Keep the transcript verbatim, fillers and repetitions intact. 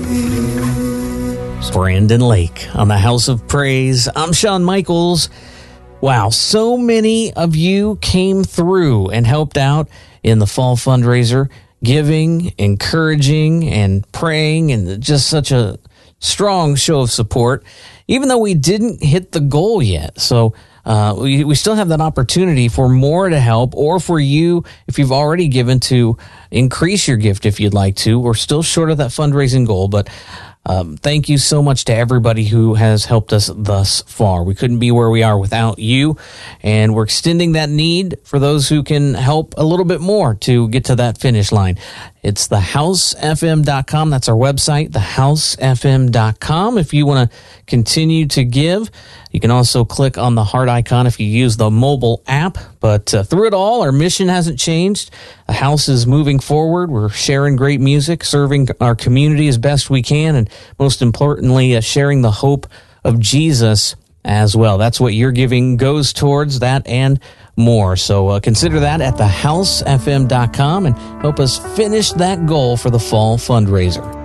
Brandon Lake on the House of Praise. I'm Shawn Michaels. Wow, so many of you came through and helped out in the fall fundraiser, giving, encouraging, and praying, and just such a strong show of support, even though we didn't hit the goal yet. So uh, we, we still have that opportunity for more to help, or for you, if you've already given, to increase your gift if you'd like to. We're still short of that fundraising goal, but Um, thank you so much to everybody who has helped us thus far. We couldn't be where we are without you, and we're extending that need for those who can help a little bit more to get to that finish line. It's the house f m dot com. That's our website, the house f m dot com. If you want to continue to give, you can also click on the heart icon if you use the mobile app. But uh, through it all, our mission hasn't changed. The house is moving forward. We're sharing great music, serving our community as best we can, and most importantly, uh, sharing the hope of Jesus as well. That's what your giving goes towards, that and more. So uh, consider that at the house f m dot com and help us finish that goal for the fall fundraiser.